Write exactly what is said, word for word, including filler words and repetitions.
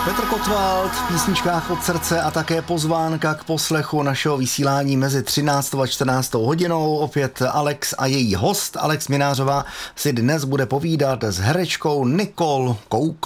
Petr Kotwald v písničkách od srdce a také pozvánka k poslechu našeho vysílání mezi třináctou a čtrnáctou hodinou. Opět Alex a její host Alex Minářová si dnes bude povídat s herečkou Nicole Kouk.